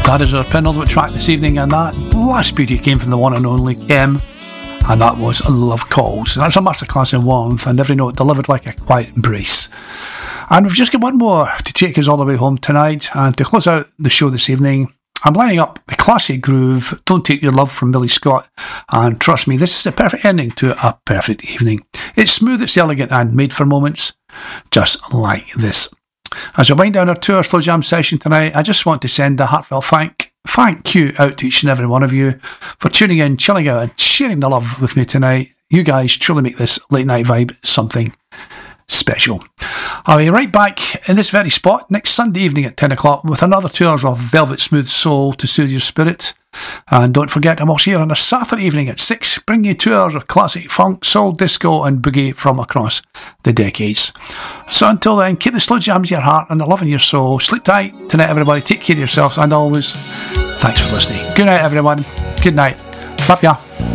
That is our penultimate track this evening, and that last beauty came from the one and only Kem, and that was Love Calls. And that's a masterclass in warmth, and every note delivered like a quiet embrace. And we've just got one more to take us all the way home tonight, and to close out the show this evening, I'm lining up the classic groove, Don't Take Your Love from Billy Scott, and trust me, this is the perfect ending to a perfect evening. It's smooth, it's elegant, and made for moments just like this. As we wind down our tour Slow Jam session tonight, I just want to send a heartfelt thank you out to each and every one of you for tuning in, chilling out, and sharing the love with me tonight. You guys truly make this late night vibe something special. I'll be right back in this very spot next Sunday evening at 10 o'clock with another 2 hours of velvet smooth soul to soothe your spirit. And don't forget, I'm also here on a Saturday evening at 6, bringing you 2 hours of classic funk, soul, disco and boogie from across the decades. So until then, keep the slow jams in your heart and the love in your soul. Sleep tight tonight, everybody. Take care of yourselves, and always, thanks for listening. Good night, everyone. Good night. Love ya.